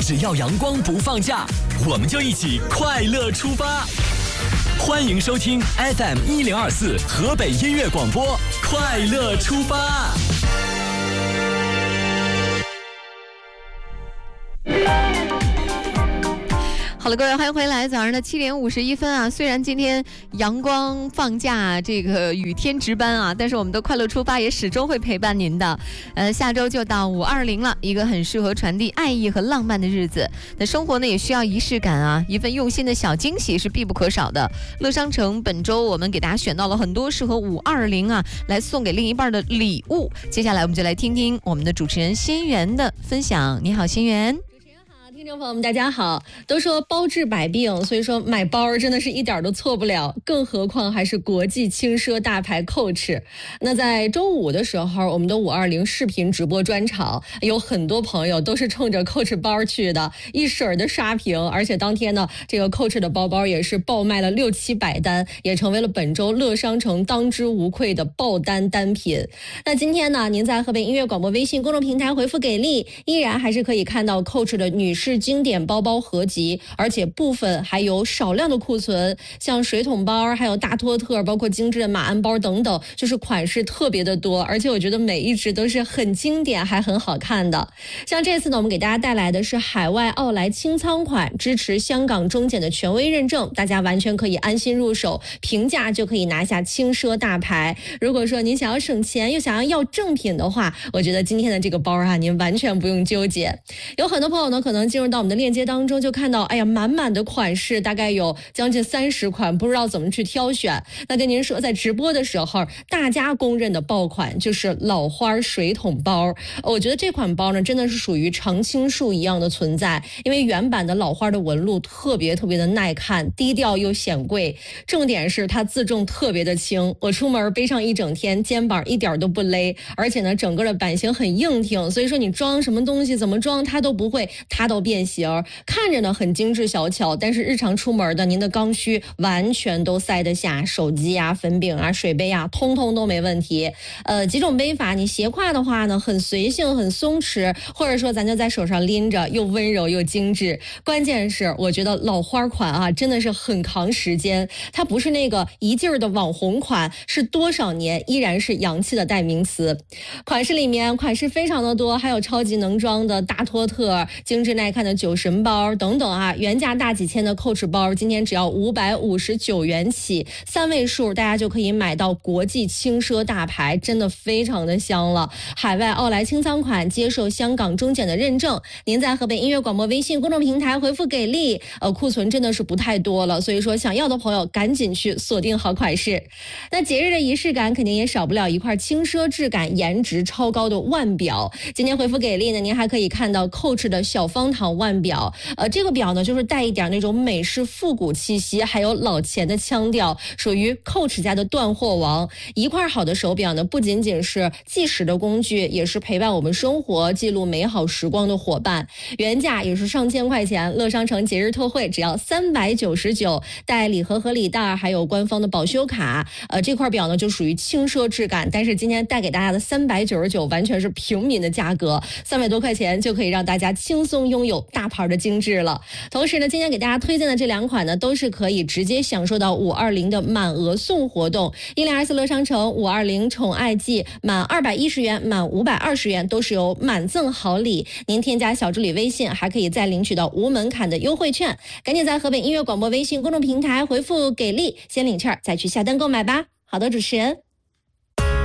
只要阳光不放假，我们就一起快乐出发。欢迎收听 FM1024 河北音乐广播，快乐出发。 好了，各位，欢迎回来。早上的7点51分啊，虽然今天阳光放假，这个雨天值班啊，但是我们的快乐出发也始终会陪伴您的。下周就到520了，一个很适合传递爱意和浪漫的日子。那生活呢也需要仪式感啊，一份用心的小惊喜是必不可少的。乐商城本周我们给大家选到了很多适合520啊来送给另一半的礼物。接下来我们就来听听我们的主持人心源的分享。你好，心源。 听众朋友们大家好，都说包治百病，所以说买包真的是一点都错不了，更何况还是国际轻奢大牌 Coach。 那在周五的时候，我们的520视频直播专场有很多朋友都是冲着 Coach 包去的，一水的刷屏，而且当天呢这个 Coach 的包包也是爆卖了600-700单，也成为了本周乐商城当之无愧的爆单单品。那今天呢，您在河北音乐广播微信公众平台回复给力，依然还是可以看到 Coach 的女士经典包包合集，而且部分还有少量的库存，像水桶包还有大托特，包括精致的马鞍包等等，就是款式特别的多，而且我觉得每一只都是很经典还很好看的。像这次呢，我们给大家带来的是海外奥莱清仓款，支持香港中检的权威认证，大家完全可以安心入手，平价就可以拿下轻奢大牌。如果说您想要省钱又想要正品的话，我觉得今天的这个包啊，您完全不用纠结。有很多朋友呢可能进入到我们的链接当中就看到，哎呀，满满的款式，大概有将近30款，不知道怎么去挑选。那跟您说，在直播的时候，大家公认的爆款就是老花水桶包。我觉得这款包呢，真的是属于常青树一样的存在，因为原版的老花的纹路特别的耐看，低调又显贵。重点是它自重特别的轻，我出门背上一整天，肩膀一点都不勒，而且呢，整个的版型很硬挺，所以说你装什么东西怎么装它都不会，它都变形。看着呢很精致小巧，但是日常出门的您的刚需完全都塞得下，手机啊、粉饼啊、水杯啊，通通都没问题。几种背法，你斜挎的话呢，很随性、很松弛，或者说咱就在手上拎着，又温柔又精致。关键是我觉得老花款啊，真的是很扛时间，它不是那个一劲儿的网红款，是多少年依然是洋气的代名词。款式里面款式非常的多，还有超级能装的大托特、精致耐看的酒神包等等啊，原价大几千的 Coach 包，今天只要559元起，3位数大家就可以买到国际轻奢大牌，真的非常的香了。海外奥莱清仓款，接受香港中检的认证。您在河北音乐广播微信公众平台回复给力，库存真的是不太多了，所以说想要的朋友赶紧去锁定好款式。那节日的仪式感肯定也少不了一块轻奢质感、颜值超高的腕表。今天回复给力呢，您还可以看到 Coach 的小方糖腕表。这个表呢，就是带一点那种美式复古气息，还有老钱的腔调，属于 Coach 家的断货王。一块好的手表呢，不仅仅是计时的工具，也是陪伴我们生活、记录美好时光的伙伴。原价也是上千块钱，乐商城节日特惠只要399，带礼盒和礼袋，还有官方的保修卡。这块表呢就属于轻奢质感，但是今天带给大家的399完全是平民的价格，300多块钱就可以让大家轻松拥有大牌的精致了。同时呢，今天给大家推荐的这2款呢，都是可以直接享受到520的满额送活动。104乐商城520宠爱季，满210元、满520元都是有满赠好礼。您添加小助理微信，还可以再领取到无门槛的优惠券。赶紧在河北音乐广播微信公众平台回复给力，先领券再去下单购买吧。好的，主持人。